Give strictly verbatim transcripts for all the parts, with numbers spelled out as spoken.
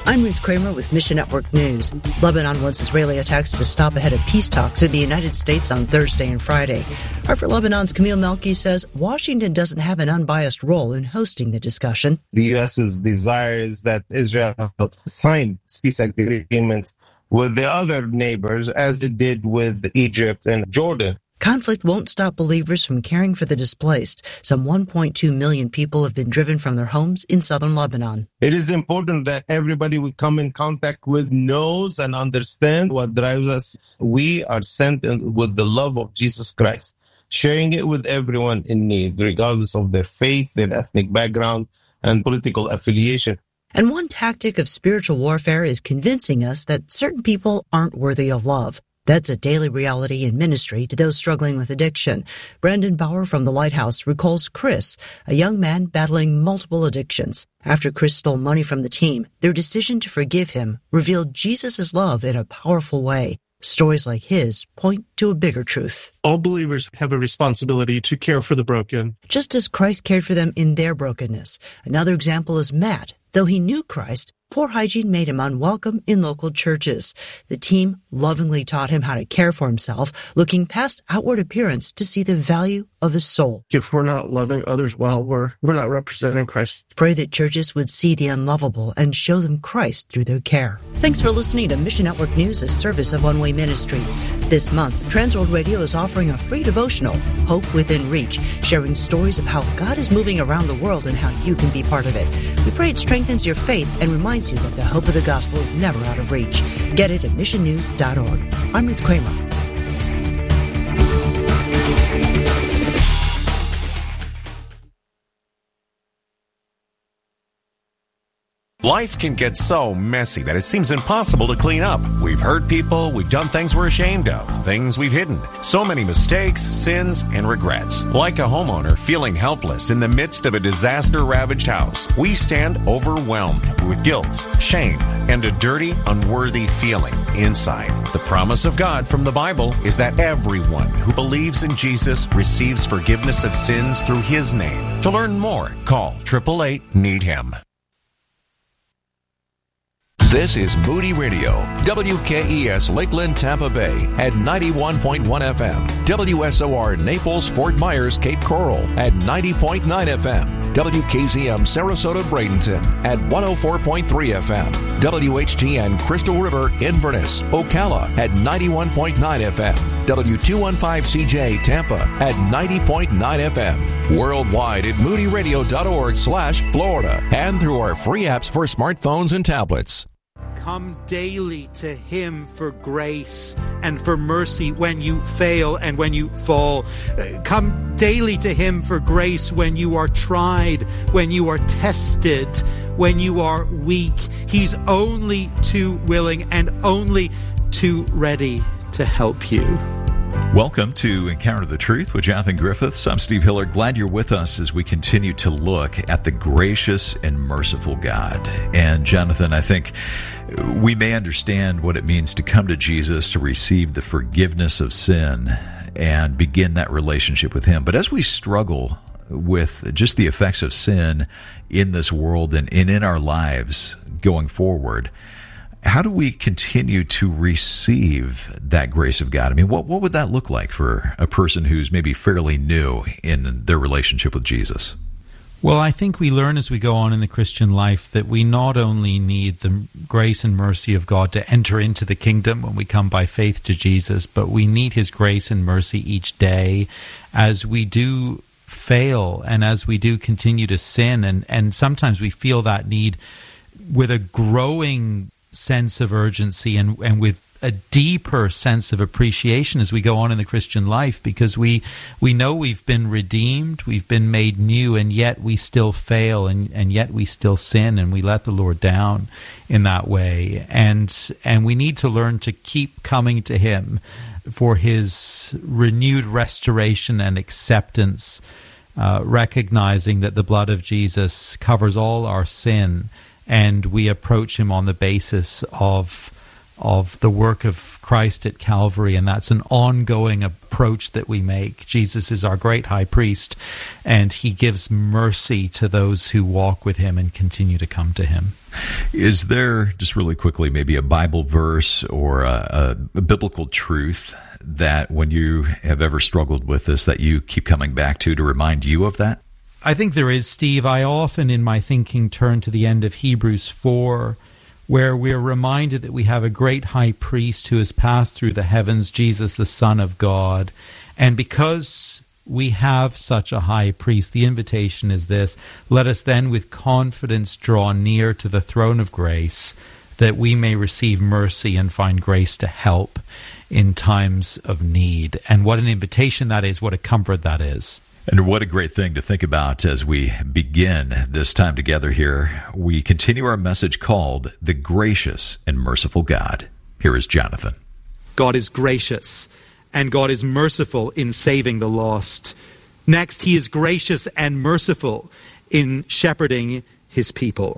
I'm Ruth Kramer with Mission Network News. Lebanon wants Israeli attacks to stop ahead of peace talks in the United States on Thursday and Friday. Hartford for Lebanon's Camille Melki says Washington doesn't have an unbiased role in hosting the discussion. The U S's desire is that Israel sign peace agreements with the other neighbors, as it did with Egypt and Jordan. Conflict won't stop believers from caring for the displaced. Some one point two million people have been driven from their homes in southern Lebanon. It is important that everybody we come in contact with knows and understand what drives us. We are sent with the love of Jesus Christ, sharing it with everyone in need, regardless of their faith, their ethnic background, and political affiliation. And one tactic of spiritual warfare is convincing us that certain people aren't worthy of love. That's a daily reality in ministry to those struggling with addiction. Brandon Bauer from the Lighthouse recalls Chris, a young man battling multiple addictions. After Chris stole money from the team, their decision to forgive him revealed Jesus' love in a powerful way. Stories like his point to a bigger truth. All believers have a responsibility to care for the broken, just as Christ cared for them in their brokenness. Another example is Matt. Though he knew Christ, poor hygiene made him unwelcome in local churches. The team lovingly taught him how to care for himself, looking past outward appearance to see the value of his soul. If we're not loving others well, we're, we're not representing Christ. Pray that churches would see the unlovable and show them Christ through their care. Thanks for listening to Mission Network News, a service of One Way Ministries. This month, Transworld Radio is offering a free devotional, Hope Within Reach, sharing stories of how God is moving around the world and how you can be part of it. We pray it strengthens your faith and reminds you that the hope of the gospel is never out of reach. Get it at mission news dot org. I'm Ruth Kramer. Life can get so messy that it seems impossible to clean up. We've hurt people, we've done things we're ashamed of, things we've hidden. So many mistakes, sins, and regrets. Like a homeowner feeling helpless in the midst of a disaster-ravaged house, we stand overwhelmed with guilt, shame, and a dirty, unworthy feeling inside. The promise of God from the Bible is that everyone who believes in Jesus receives forgiveness of sins through His name. To learn more, call eight eight eight, need him. This is Moody Radio, W K E S Lakeland, Tampa Bay at ninety-one point one F M, W S O R Naples, Fort Myers, Cape Coral at ninety point nine F M, W K Z M Sarasota, Bradenton at one oh four point three F M, W H G N Crystal River, Inverness, Ocala at ninety-one point nine F M, W two fifteen C J Tampa at ninety point nine F M, worldwide at moody radio dot org slash Florida, and through our free apps for smartphones and tablets. Come daily to Him for grace and for mercy when you fail and when you fall. Come daily to Him for grace when you are tried, when you are tested, when you are weak. He's only too willing and only too ready to help you. Welcome to Encounter the Truth with Jonathan Griffiths. I'm Steve Hiller. Glad you're with us as we continue to look at the gracious and merciful God. And Jonathan, I think we may understand what it means to come to Jesus to receive the forgiveness of sin and begin that relationship with Him. But as we struggle with just the effects of sin in this world and in our lives going forward, how do we continue to receive that grace of God? I mean, what what would that look like for a person who's maybe fairly new in their relationship with Jesus? Well, I think we learn as we go on in the Christian life that we not only need the grace and mercy of God to enter into the kingdom when we come by faith to Jesus, but we need His grace and mercy each day as we do fail and as we do continue to sin. And, and sometimes we feel that need with a growing sense of urgency and, and with a deeper sense of appreciation as we go on in the Christian life, because we we know we've been redeemed, we've been made new, and yet we still fail, and, and yet we still sin, and we let the Lord down in that way. And and we need to learn to keep coming to Him for His renewed restoration and acceptance, uh, recognizing that the blood of Jesus covers all our sin, and we approach Him on the basis of of the work of Christ at Calvary, and that's an ongoing approach that we make. Jesus is our great high priest, and he gives mercy to those who walk with him and continue to come to him. Is there, just really quickly, maybe a Bible verse or a, a, a biblical truth that when you have ever struggled with this that you keep coming back to to remind you of that? I think there is, Steve. I often in my thinking turn to the end of Hebrews four, where we're reminded that we have a great high priest who has passed through the heavens, Jesus, the Son of God. And because we have such a high priest, the invitation is this: let us then with confidence draw near to the throne of grace, that we may receive mercy and find grace to help in times of need. And what an invitation that is, what a comfort that is. And what a great thing to think about as we begin this time together here. We continue our message called The Gracious and Merciful God. Here is Jonathan. God is gracious, and God is merciful in saving the lost. Next, he is gracious and merciful in shepherding his people.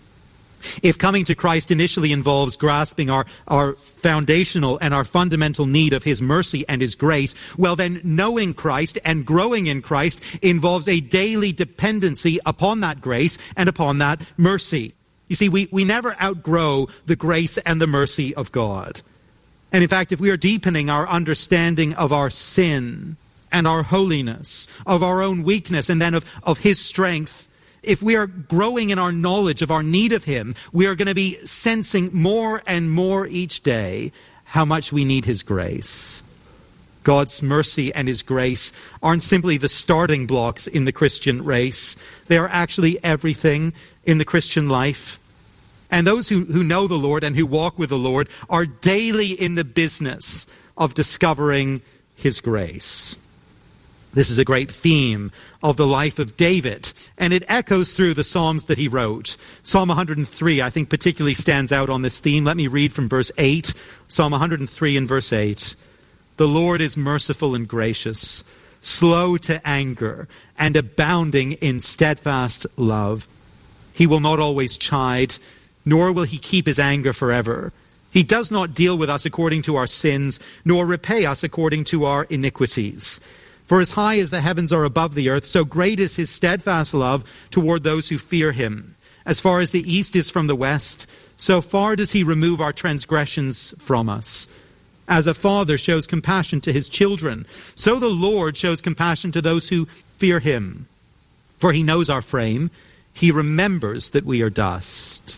If coming to Christ initially involves grasping our, our foundational and our fundamental need of his mercy and his grace, well then knowing Christ and growing in Christ involves a daily dependency upon that grace and upon that mercy. You see, we, we never outgrow the grace and the mercy of God. And in fact, if we are deepening our understanding of our sin and our holiness, of our own weakness, and then of, of his strength, if we are growing in our knowledge of our need of him, we are going to be sensing more and more each day how much we need his grace. God's mercy and his grace aren't simply the starting blocks in the Christian race. They are actually everything in the Christian life. And those who, who know the Lord and who walk with the Lord are daily in the business of discovering his grace. This is a great theme of the life of David, and it echoes through the Psalms that he wrote. Psalm one hundred three, I think, particularly stands out on this theme. Let me read from verse eight. Psalm one hundred three and verse eight. The Lord is merciful and gracious, slow to anger, and abounding in steadfast love. He will not always chide, nor will he keep his anger forever. He does not deal with us according to our sins, nor repay us according to our iniquities. For as high as the heavens are above the earth, so great is his steadfast love toward those who fear him. As far as the east is from the west, so far does he remove our transgressions from us. As a father shows compassion to his children, so the Lord shows compassion to those who fear him. For he knows our frame, he remembers that we are dust.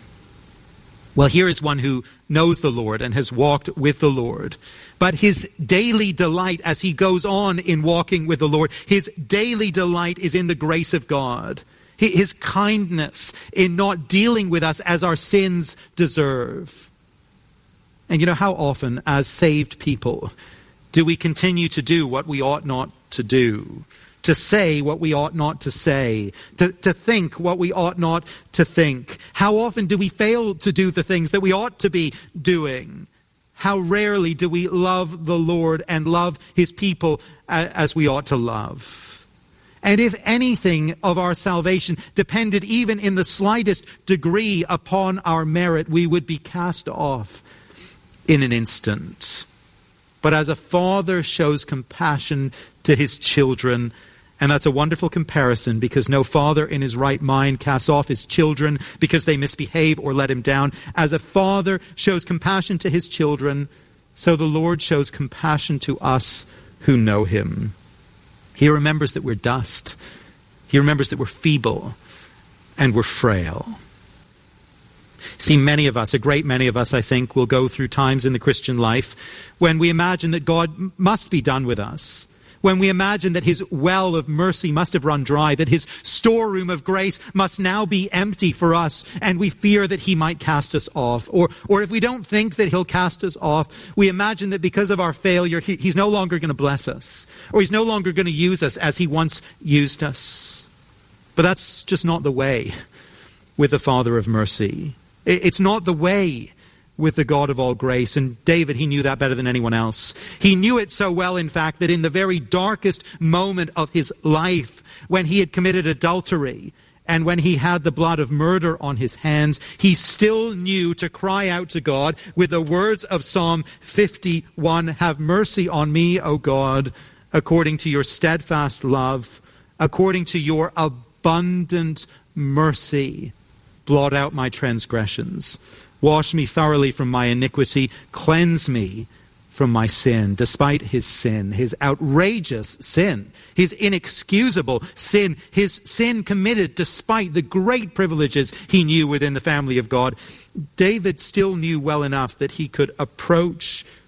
Well, here is one who knows the Lord and has walked with the Lord. But his daily delight as he goes on in walking with the Lord, his daily delight is in the grace of God. His kindness in not dealing with us as our sins deserve. And you know, how often as saved people do we continue to do what we ought not to do? To say what we ought not to say, to, to think what we ought not to think. How often do we fail to do the things that we ought to be doing? How rarely do we love the Lord and love his people as we ought to love? And if anything of our salvation depended even in the slightest degree upon our merit, we would be cast off in an instant. But as a father shows compassion to his children, and that's a wonderful comparison, because no father in his right mind casts off his children because they misbehave or let him down. As a father shows compassion to his children, so the Lord shows compassion to us who know him. He remembers that we're dust. He remembers that we're feeble and we're frail. See, many of us, a great many of us, I think, will go through times in the Christian life when we imagine that God must be done with us. When we imagine that his well of mercy must have run dry, that his storeroom of grace must now be empty for us, and we fear that he might cast us off. Or, or if we don't think that he'll cast us off, we imagine that because of our failure, he, he's no longer going to bless us, or he's no longer going to use us as he once used us. But that's just not the way with the Father of mercy. It's not the way with the God of all grace. And David, he knew that better than anyone else. He knew it so well, in fact, that in the very darkest moment of his life, when he had committed adultery and when he had the blood of murder on his hands, he still knew to cry out to God with the words of Psalm fifty-one, "Have mercy on me, O God, according to your steadfast love, according to your abundant mercy. Blot out my transgressions. Wash me thoroughly from my iniquity. Cleanse me from my sin." Despite his sin, his outrageous sin, his inexcusable sin, his sin committed despite the great privileges he knew within the family of God, David still knew well enough that he could approach